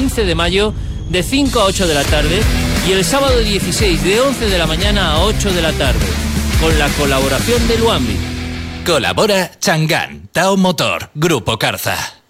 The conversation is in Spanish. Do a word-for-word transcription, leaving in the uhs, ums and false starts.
quince de mayo de cinco a ocho de la tarde y el sábado dieciséis de once de la mañana a ocho de la tarde, con la colaboración de Luambi. Colabora Changán, Tao Motor, Grupo Carza.